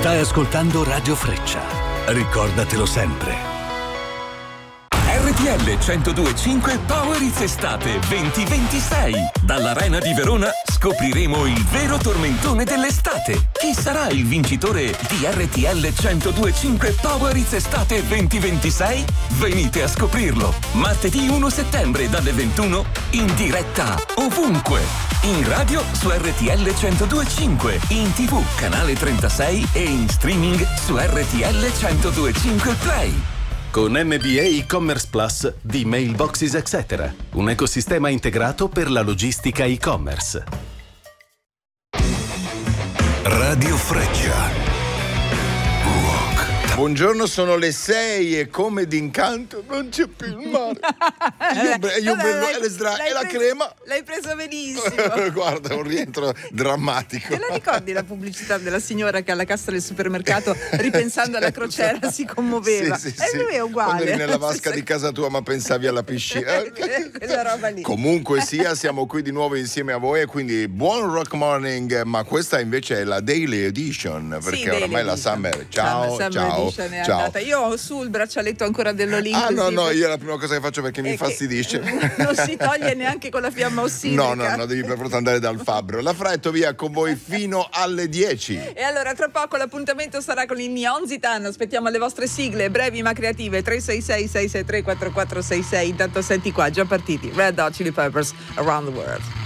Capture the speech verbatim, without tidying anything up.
Stai ascoltando Radio Freccia. Ricordatelo sempre. R T L centodue e cinque Power It's Estate venti ventisei. Dall'Arena di Verona scopriremo il vero tormentone dell'estate. Chi sarà il vincitore di R T L centodue e cinque Power It's Estate venti ventisei? Venite a scoprirlo. Martedì primo settembre dalle ventuno in diretta ovunque. In radio su R T L centodue e cinque, in tivù canale trentasei e in streaming su R T L centodue e cinque Play. Con M B A e-commerce Plus di Mailboxes Etc. Un ecosistema integrato per la logistica e-commerce. Radio Freccia. Buongiorno, sono le sei e come d'incanto non c'è più il mare. Io, bre- io bello e le sdra- e la preso, crema. L'hai preso benissimo. Guarda, un rientro drammatico. Te la ricordi la pubblicità della signora che alla cassa del supermercato, ripensando alla crociera, si commuoveva? Sì, sì, e sì. lui è uguale. Quando eri nella vasca di casa tua ma pensavi alla piscina. Quella roba lì. Comunque sia, siamo qui di nuovo insieme a voi e quindi buon rock morning, ma questa invece è la Daily Edition, perché sì, oramai Daily la Edition. Summer. Ciao, Summer, ciao. Summer Edition è ciao. andata. Io ho su il braccialetto ancora dell'Olympus. Ah no, no, io è la prima cosa che faccio perché mi che infastidisce. Non si toglie neanche con la fiamma ossidica. No, no, no, devi per forza andare dal fabbro. La Fretto via con voi fino alle dieci. E allora tra poco l'appuntamento sarà con il Neon Zitano. Aspettiamo le vostre sigle brevi ma creative. Tre sei sei sei sei tre quattro quattro sei sei. Intanto senti qua, già partiti Red Hot Chili Peppers, Around the World.